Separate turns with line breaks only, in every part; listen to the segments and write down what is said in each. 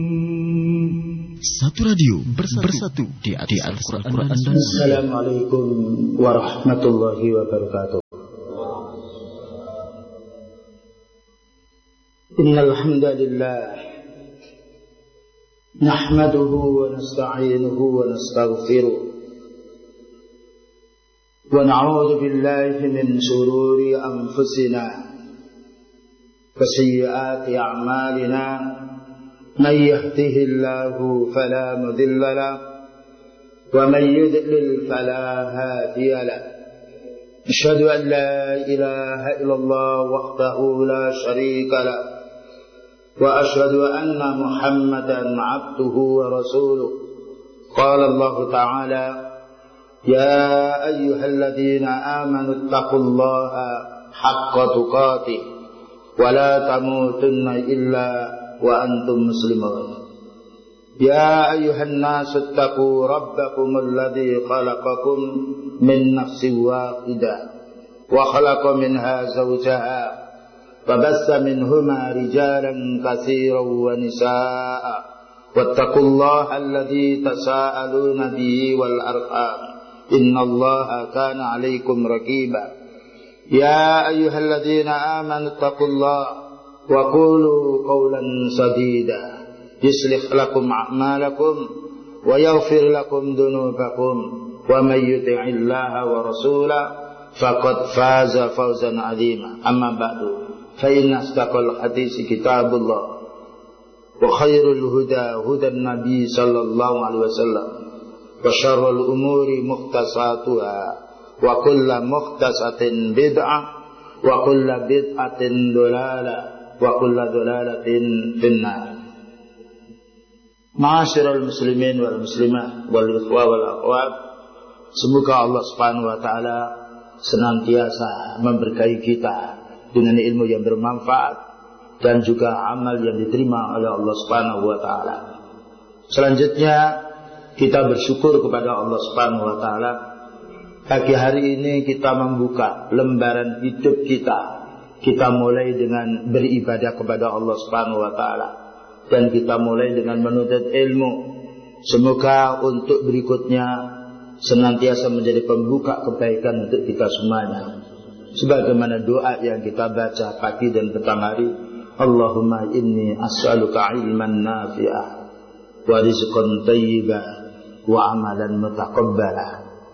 Satu radio bersatu di atas Al-Quran dan
Assalamualaikum warahmatullahi wabarakatuh. Innal hamdalillah nahmaduhu wa nasta'inuhu wa nastaghfiruh wa na'udzu billahi min shururi anfusina wa sayyiati a'malina. من يهده الله فلا مضل له ومن يضلل فلا هادي له. أشهد أن لا إله إلا الله وحده لا شريك له وأشهد أن محمدا عبده ورسوله. قال الله تعالى: يا أيها الذين آمنوا اتقوا الله حق تقاته ولا تموتن إلا وأنتم مسلمون. يا أيها الناس اتقوا ربكم الذي خلقكم من نفس واحدة وخلق منها زوجها فبث منهما رجالا كثيرا ونساء واتقوا الله الذي تساءلون به والأرحام إن الله كان عليكم رقيبا. يا أيها الذين آمنوا اتقوا الله وقولوا قولا سديدا يصلح لكم أعمالكم ويغفر لكم ذنوبكم ومن يطع الله ورسوله فقد فاز فوزا عظيما. أما بعد فإن أصدق الحديث كتاب الله وخير الهدى هدى النبي صلى الله عليه وسلم وشر الأمور محدثاتها وكل محدثة بدعة وكل بدعة ضلالة wa kullu dhalalatin finnar. Ma'asyiral muslimin wal muslimat wal ikhwa wal akhwat, semoga Allah Subhanahu wa taala senantiasa memberkahi kita dengan ilmu yang bermanfaat dan juga amal yang diterima oleh Allah Subhanahu wa taala. Selanjutnya kita bersyukur kepada Allah Subhanahu wa taala. Pagi hari ini kita membuka lembaran hidup kita. Kita mulai dengan beribadah kepada Allah Subhanahu wa taala dan kita mulai dengan menuntut ilmu. Semoga untuk berikutnya senantiasa menjadi pembuka kebaikan untuk kita semuanya. Sebagaimana doa yang kita baca pagi dan petang hari, Allahumma inni as'aluka ilman nafi'ah wa rizqan thayyiban wa amalan mutaqabbala.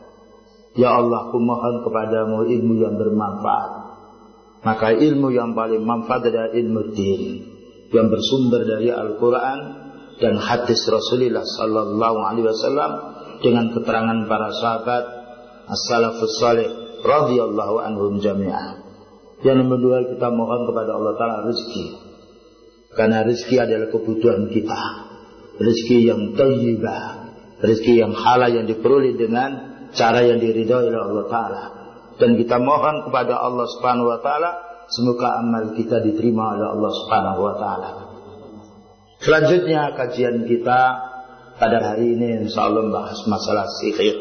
Ya Allah, aku mohon kepadamu ilmu yang bermanfaat. Maka ilmu yang paling manfaat adalah ilmu din yang bersumber dari Al-Quran dan hadis Rasulullah Sallallahu Alaihi Wasallam dengan keterangan para sahabat as-salafus salih radhiyallahu anhum jami'ah. Yang nomor dua, kita mohon kepada Allah Taala rezeki, karena rezeki adalah kebutuhan kita. Rezeki yang thayyibah, rezeki yang halal yang diperoleh dengan cara yang diridhai oleh Allah Taala. Dan kita mohon kepada Allah Subhanahu wa taala semoga amal kita diterima oleh Allah Subhanahu wa taala. Selanjutnya kajian kita pada hari ini insyaallah membahas masalah sihir.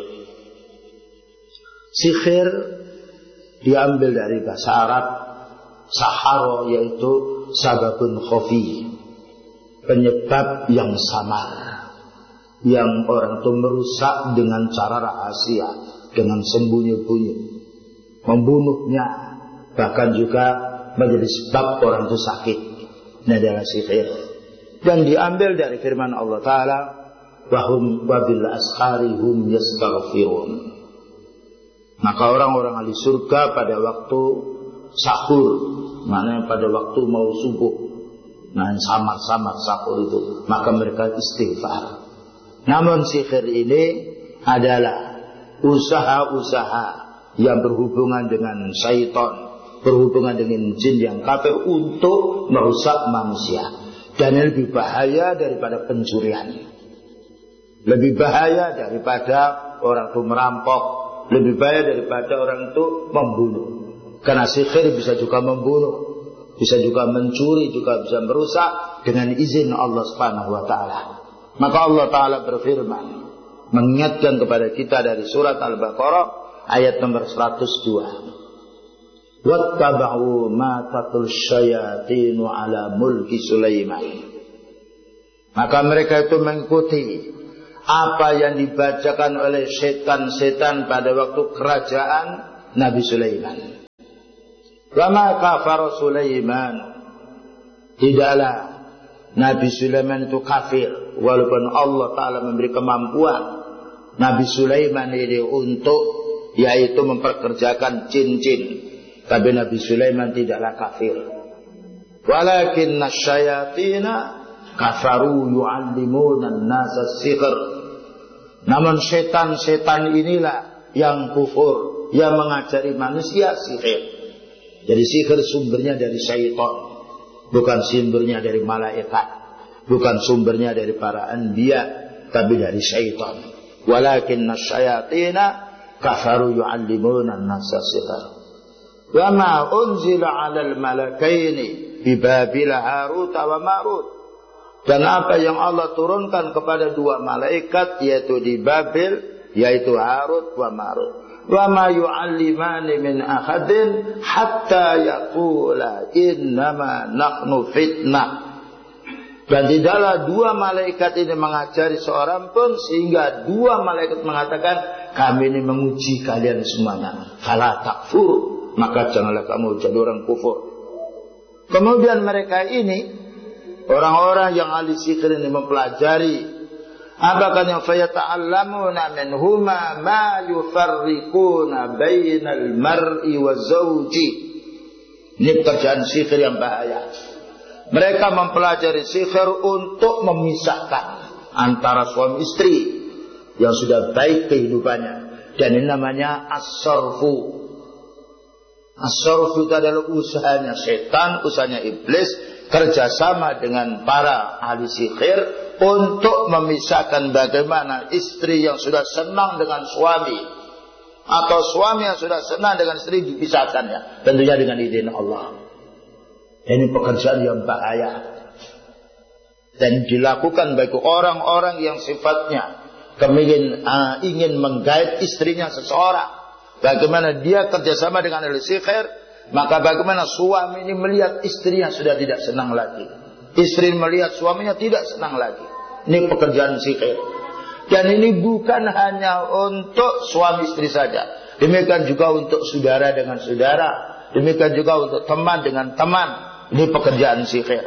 Sihir diambil dari bahasa Arab sahara, yaitu sababun khafi, penyebab yang samar, yang orang itu merusak dengan cara rahasia, dengan sembunyi-bunyi, membunuhnya, bahkan juga menjadi sebab orang itu sakit. Ini adalah sihir. Dan diambil dari firman Allah Ta'ala, wahum wabil asharihum yastaghfirun. Maka orang-orang ahli surga pada waktu sahur, maknanya pada waktu mau subuh, nah samar-samar sahur itu, maka mereka istighfar. Namun sihir ini adalah usaha-usaha yang berhubungan dengan syaitan, berhubungan dengan jin yang kafir untuk merusak manusia. Dan lebih bahaya daripada pencurian, lebih bahaya daripada orang itu merampok, lebih bahaya daripada orang itu membunuh. Karena sihir bisa juga membunuh, bisa juga mencuri, juga bisa merusak dengan izin Allah Subhanahu wa taala. Maka Allah Ta'ala berfirman mengingatkan kepada kita dari surat Al-Baqarah ayat nomor 102. Wattaba'u ma tatul syayatinu ala mulki Sulaiman Maka mereka itu mengikuti apa yang dibacakan oleh setan-setan pada waktu kerajaan Nabi Sulaiman. Wa ma kafara Sulaiman. Tidaklah Nabi Sulaiman itu kafir, walaupun Allah Ta'ala memberi kemampuan Nabi Sulaiman ini untuk yaitu memperkerjakan jin-jin, tapi Nabi Sulaiman tidaklah kafir. Walakinna syayatina kafaru yu'allimuna an-nasa sihr. Namun setan-setan inilah yang kufur, yang mengajari manusia sihir. Jadi sihir sumbernya dari syaitan, bukan sumbernya dari malaikat, bukan sumbernya dari para anbiya, tapi dari syaitan. Walakinna syayatina kafaru yu'allimuna an-nasa sihr. Wa ma unzila 'alal malakaini bi Babil Harut wa Marut. Dan apa yang Allah turunkan kepada dua malaikat yaitu di Babil, yaitu Harut wa Marut. Wa ma yu'allimani min ahadin hatta yaqula innama nahnu fitnah. Dan tidaklah dua malaikat ini mengajari seorang pun sehingga dua malaikat mengatakan kami ini menguji kalian semuanya. Fala takfur, maka janganlah kamu jadi orang kufur. Kemudian mereka ini, orang-orang yang ahli sihir ini mempelajari apakah yang fayata'allamuna minhuma ma yufarriquna bainal mar'i wa zawji. Ini pekerjaan sihir yang bahaya. Mereka mempelajari sihir untuk memisahkan antara suami istri yang sudah baik kehidupannya, dan ini namanya as-sarfu. As-sarfu itu adalah usahanya setan, usahanya iblis, kerjasama dengan para ahli sihir untuk memisahkan bagaimana istri yang sudah senang dengan suami atau suami yang sudah senang dengan istri dipisahkannya, tentunya dengan izin Allah. Ini pekerjaan yang bahaya dan dilakukan bagi orang-orang yang sifatnya ingin menggait istrinya seseorang. Bagaimana dia kerjasama dengan ahli sihir, maka bagaimana suami ini melihat istrinya sudah tidak senang lagi, istri melihat suaminya tidak senang lagi. Ini pekerjaan sihir. Dan ini bukan hanya untuk suami istri saja, demikian juga untuk saudara dengan saudara, demikian juga untuk teman dengan teman. Ini pekerjaan sihir.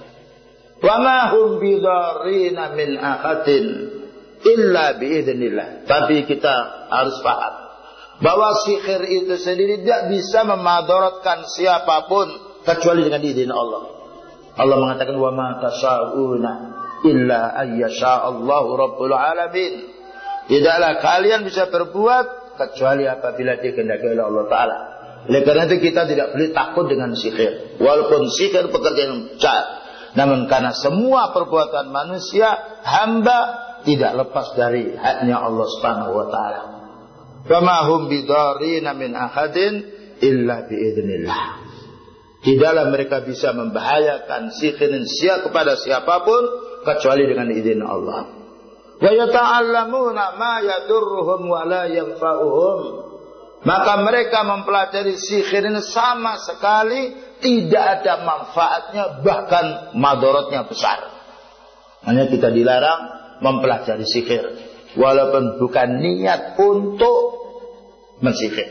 Wa ma hum bidarrina min ahadin illa biidznillah. Tapi kita harus paham bahwa sihir itu sendiri tidak bisa memadaratkan siapapun kecuali dengan izin Allah. Allah mengatakan wa ma tasyauna illa ayyasha Allahu rabbul alamin. Tidaklah kalian bisa berbuat kecuali apabila dikehendaki oleh Allah Ta'ala. Oleh karena itu kita tidak boleh takut dengan sihir. Walaupun sihir pekerjaan yang jahat, namun karena semua perbuatan manusia, hamba tidak lepas dari haknya Allah Subhanahu wa Ta'ala. Fama hum bidarrina min ahadin illa biidznillah. Tidaklah mereka bisa membahayakan sihir kepada siapapun kecuali dengan izin Allah. Wa yata'allamuna ma yadurruhum wa la yanfa'uhum. Maka mereka mempelajari sihir ini sama sekali tidak ada manfaatnya, bahkan madaratnya besar. Hanya kita dilarang mempelajari sihir walaupun bukan niat untuk mensihir.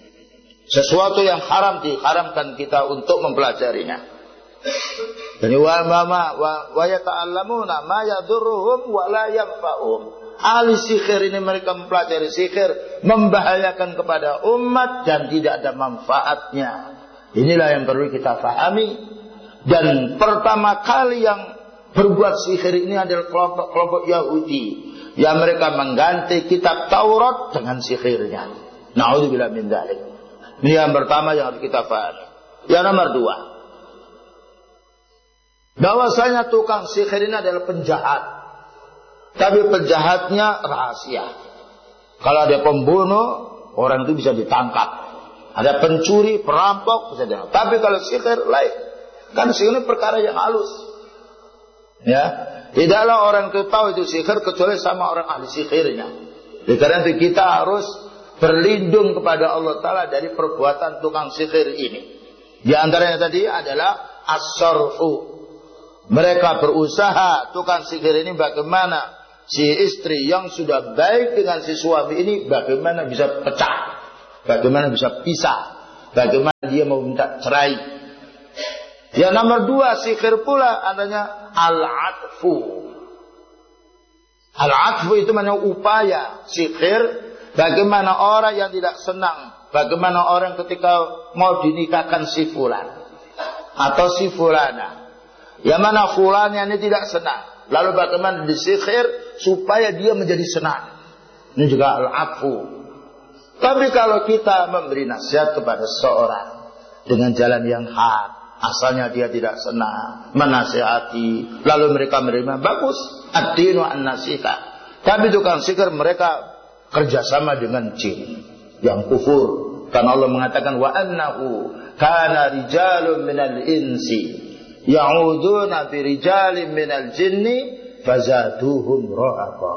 Sesuatu yang haram diharamkan kita untuk mempelajarinya. Jadi wa yata'allamuna ma yadurruhum wa la yanfa'uhum. Ahli sihir ini mereka mempelajari sihir membahayakan kepada umat dan tidak ada manfaatnya. Inilah yang perlu kita pahami. Dan pertama kali yang berbuat sihir ini adalah kelompok-kelompok Yahudi yang mereka mengganti kitab Taurat dengan sihirnya. Na'udzubillah min dzalik. Ini yang pertama yang harus kita pahami. Yang nomor dua, bahwasanya tukang sihir ini adalah penjahat. Tapi penjahatnya rahasia. Kalau ada pembunuh, orang itu bisa ditangkap. Ada pencuri, perampok, bisa ditangkap. Tapi kalau sihir lain, kan sihir ini perkara yang halus. Ya, tidaklah orang itu tahu itu sihir kecuali sama orang ahli sihirnya. Karena itu kita harus berlindung kepada Allah Ta'ala dari perbuatan tukang sihir ini. Di antaranya tadi adalah as-sarfu, Mereka berusaha, tukang sihir ini bagaimana si istri yang sudah baik dengan si suami ini bagaimana bisa pecah, bagaimana bisa pisah, bagaimana dia mau minta cerai. Yang nomor 2 sihir pula adanya al-atfu. Al-atfu itu maknanya upaya sihir bagaimana orang yang tidak senang, bagaimana orang ketika mau dinikahkan si fulan atau si fulana, yang mana fulannya ini tidak senang, lalu bagaimana disihir supaya dia menjadi senang. Ini juga al-atfu. Tapi kalau kita memberi nasihat kepada seseorang dengan jalan yang hak, asalnya dia tidak senang, menasihati, lalu mereka menerima, bagus. Ad-dinu an-nasihat. Tapi tukang sihir mereka kerjasama dengan jin yang kufur. Karena Allah mengatakan wa annahu kana rijalun minal insi ya'uduna bi rijalin minal jinni fazaduhum rahaqa.